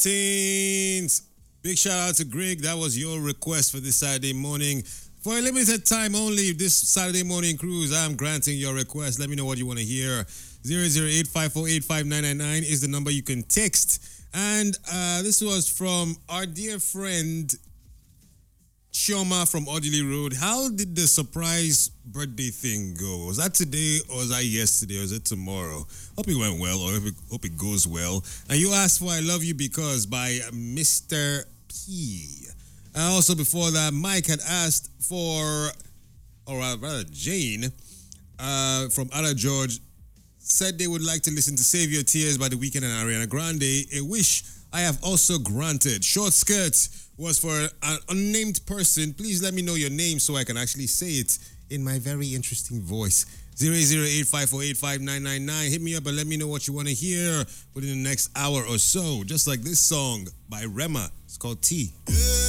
18th. Big shout out to Greg. That was your request for this Saturday morning. For a limited time only, this Saturday morning cruise, I'm granting your request. Let me know what you want to hear. 00854859999 is the number you can text. And this was from our dear friend Chioma from Audley Road. How did the surprise birthday thing go? Was that today or was that yesterday or is it tomorrow? Hope it went well or hope it goes well. And you asked for I Love You Because by Mr. P. And also before that, Mike had asked for, or rather Jane from Ada George said they would like to listen to Save Your Tears by The Weeknd and Ariana Grande, a wish I have also granted. Short Skirt was for an unnamed person. Please let me know your name so I can actually say it in my very interesting voice. 08085485999. Hit me up and let me know what you want to hear within the next hour or so. Just like this song by Rema. It's called T. Yeah.